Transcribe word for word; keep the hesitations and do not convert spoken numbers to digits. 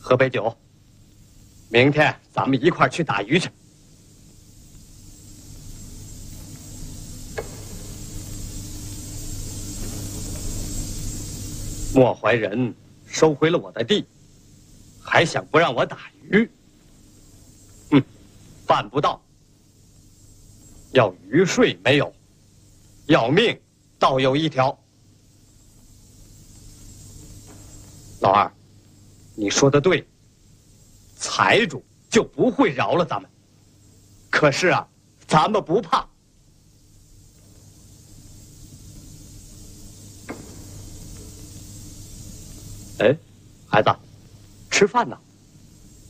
喝杯酒，明天咱们一块儿去打鱼去。莫怀仁收回了我的地，还想不让我打鱼？哼，办不到。要鱼税没有，要命倒有一条。老二，你说的对，财主就不会饶了咱们。可是啊，咱们不怕。哎，孩子，吃饭呢。